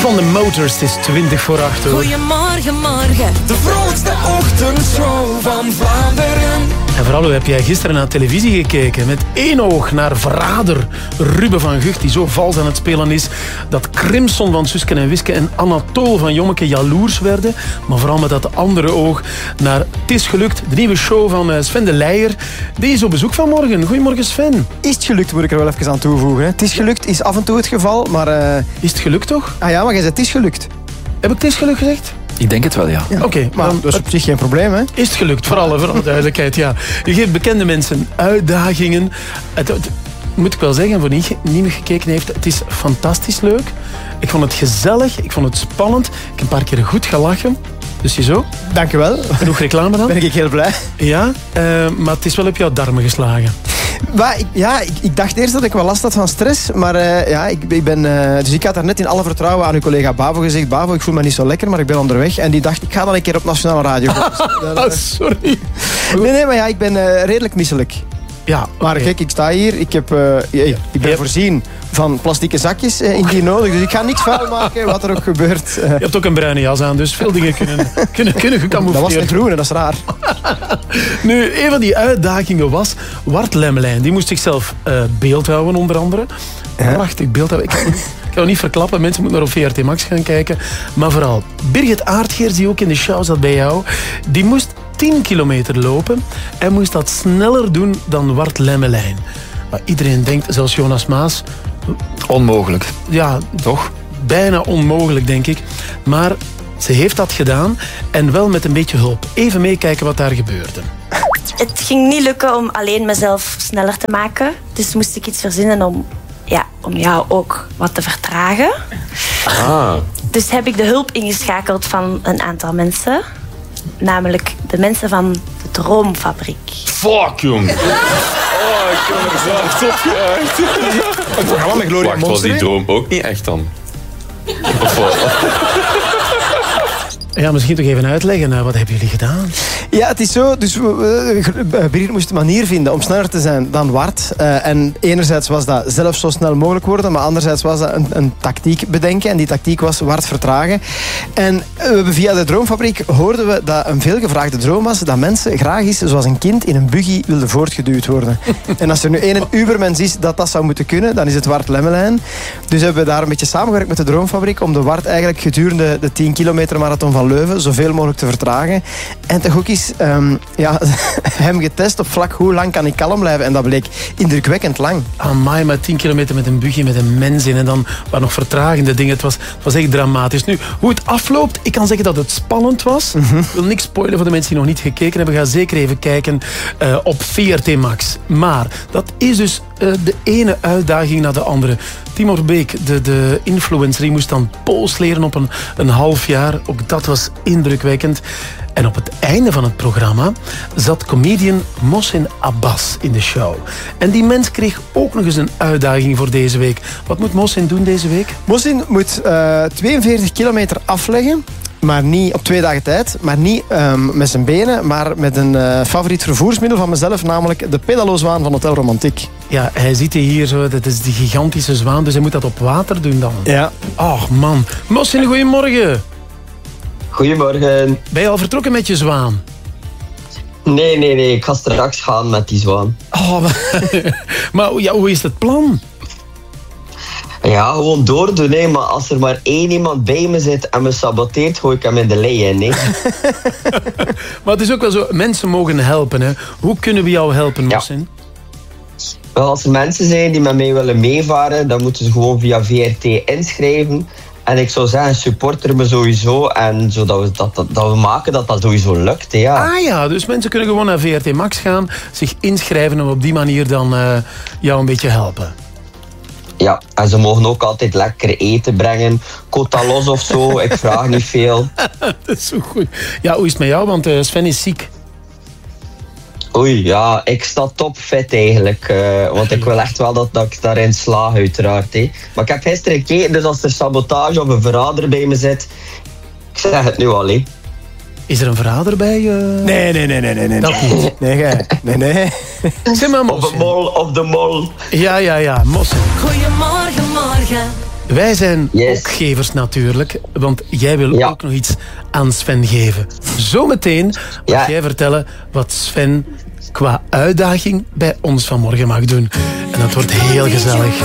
van de Motors. Het is 20:08 hoor. Goedemorgen, morgen. De vrolijkste ochtendshow van Vlaanderen. En vooral, hoe heb jij gisteren naar televisie gekeken? Met één oog naar verrader Ruben van Gucht, die zo vals aan het spelen is dat Crimson van Suske en Wiske en Anatole van Jommeke jaloers werden. Maar vooral met dat andere oog naar Het is gelukt, de nieuwe show van Sven de Leijer. Die is op bezoek vanmorgen. Goedemorgen, Sven. Is het gelukt, moet ik er wel even aan toevoegen. Hè. Het is gelukt, is af en toe het geval, maar... Is het gelukt toch? Ah ja, maar jij zei het is gelukt. Heb ik het is gelukt gezegd? Ik denk het wel, ja. Oké, maar dat is op zich geen probleem, hè? Is het gelukt, voor alle duidelijkheid, ja. Je geeft bekende mensen uitdagingen. Het moet ik wel zeggen, voor niemand gekeken heeft, het is fantastisch leuk. Ik vond het gezellig, ik vond het spannend. Ik heb een paar keer goed gelachen. Dus ziezo. Dank je wel. Genoeg reclame dan? Ben ik heel blij. Ja, maar het is wel op jouw darmen geslagen. Maar, ik dacht eerst dat ik wel last had van stress, maar dus ik had daar net in alle vertrouwen aan uw collega Bavo gezegd: Bavo, ik voel me niet zo lekker, maar ik ben onderweg. En die dacht, ik ga dan een keer op Nationale Radio. Sorry. Nee, maar ja, ik ben redelijk misselijk. Ja, maar kijk, ik sta hier, ik ben voorzien van plastieke zakjes indien nodig, dus ik ga niks vuil maken, wat er ook gebeurt. Je hebt ook een bruine jas aan, dus veel dingen kunnen gecamoufleerd. Dat was een groene, dat is raar. Nu, een van die uitdagingen was Wart Lemmelijn. Die moest zichzelf beeldhouden, onder andere. Prachtig beeldhouden. Ik kan het niet verklappen, mensen moeten maar op VRT Max gaan kijken. Maar vooral, Birgit Aardgeers, die ook in de show zat bij jou, die moest 10 kilometer lopen en moest dat sneller doen dan Wart Lemmelijn. Maar iedereen denkt, zelfs Jonas Maas... Onmogelijk. Ja, toch? Bijna onmogelijk, denk ik. Maar ze heeft dat gedaan en wel met een beetje hulp. Even meekijken wat daar gebeurde. Het ging niet lukken om alleen mezelf sneller te maken. Dus moest ik iets verzinnen om jou ook wat te vertragen. Dus heb ik de hulp ingeschakeld van een aantal mensen. Namelijk de mensen van de Droomfabriek. Fuck, jong. Ik heb er zelfs opgejaagd. Een programma met Gloria Wacht, was die droom ook niet echt dan? Ja, misschien toch even uitleggen. Wat hebben jullie gedaan? Ja, het is zo. Dus Birgit moest een manier vinden om sneller te zijn dan Wart. En enerzijds was dat zelf zo snel mogelijk worden, maar anderzijds was dat een tactiek bedenken. En die tactiek was Wart vertragen. En via de Droomfabriek hoorden we dat een veelgevraagde droom was dat mensen graag eens, zoals een kind, in een buggy wilden voortgeduwd worden. En als er nu één ubermens is dat zou moeten kunnen, dan is het Wart Lemmelijn. Dus hebben we daar een beetje samengewerkt met de Droomfabriek om de Wart eigenlijk gedurende de 10 kilometer marathon van Leuven zoveel mogelijk te vertragen. En toch ook eens hem getest op vlak hoe lang kan ik kalm blijven. En dat bleek indrukwekkend lang. Amai, maar 10 kilometer met een buggy, met een mens in. En dan waren nog vertragende dingen. Het was echt dramatisch. Nu, hoe het afloopt, ik kan zeggen dat het spannend was. Ik wil niks spoilen voor de mensen die nog niet gekeken hebben. Ga zeker even kijken op VRT Max. Maar dat is dus de ene uitdaging na de andere. Timur Beek, de influencer, die moest dan Pools leren op een half jaar. Ook dat was indrukwekkend. En op het einde van het programma zat comedian Mohsin Abbas in de show. En die mens kreeg ook nog eens een uitdaging voor deze week. Wat moet Mohsin doen deze week? Mohsin moet 42 kilometer afleggen. Maar niet op 2 dagen tijd. Maar niet met zijn benen, maar met een favoriet vervoersmiddel van mezelf, namelijk de pedalozwaan van Hotel Romantiek. Ja, hij ziet hier zo, dat is die gigantische zwaan, dus hij moet dat op water doen dan. Ja. Och man. Mohsin, goedemorgen. Goedemorgen. Ben je al vertrokken met je zwaan? Nee. Ik ga straks gaan met die zwaan. Oh, maar ja, hoe is het plan? Ja, gewoon doordoen, hè. Maar als er maar 1 iemand bij me zit en me saboteert, gooi ik hem in de lei in, hè. Maar het is ook wel zo, mensen mogen helpen, hè. Hoe kunnen we jou helpen, Mohsin? Wel, als er mensen zijn die met mij willen meevaren, dan moeten ze gewoon via VRT inschrijven. En ik zou zeggen, supporter me sowieso. En zodat we maken dat sowieso lukt. Hè, ja. Ah ja, dus mensen kunnen gewoon naar VRT Max gaan, zich inschrijven en op die manier dan jou een beetje helpen. Ja, en ze mogen ook altijd lekker eten brengen. Cotalos of zo, ik vraag niet veel. Dat is zo goed. Ja, hoe is het met jou? Want Sven is ziek. Oei, ja, ik sta topfit eigenlijk. Want ik wil echt wel dat ik daarin slaag, uiteraard. Hè. Maar ik heb gisteren gekeken, dus als er sabotage of een verrader bij me zit, ik zeg het nu al, hè. Is er een verrader bij? Nee. Dat niet. Nee. Zeg maar, Of de mol. Ja, Mohsin. Goedemorgen, morgen. Wij zijn ook gevers natuurlijk, want jij wil ook nog iets aan Sven geven. Zometeen mag jij vertellen wat Sven qua uitdaging bij ons vanmorgen mag doen. En dat wordt heel gezellig.